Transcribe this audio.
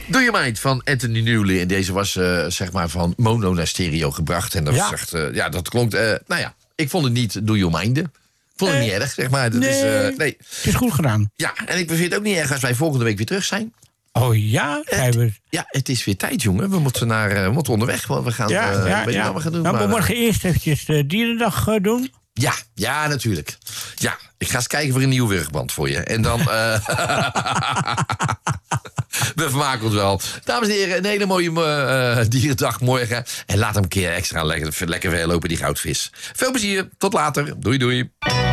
Doe je mind van Anthony Newley. En deze was zeg maar van mono naar stereo gebracht. En dat was echt, dat klonk... ik vond het niet Doe je mind. Ik vond het niet erg, zeg maar. Dat nee, nee. Het is goed gedaan. Ja, en ik vind het ook niet erg als wij volgende week weer terug zijn. Oh ja? Ja, het is weer tijd, jongen. We moeten onderweg. Want we gaan, weet je wat we gaan doen? Nou, we morgen eerst eventjes de dierendag doen. Ja, natuurlijk. Ja, ik ga eens kijken voor een nieuwe wurgband voor je. En dan... we vermaken ons wel. Dames en heren, een hele mooie dierendag morgen. En laat hem een keer extra lekker veel lopen, die goudvis. Veel plezier. Tot later. Doei, doei.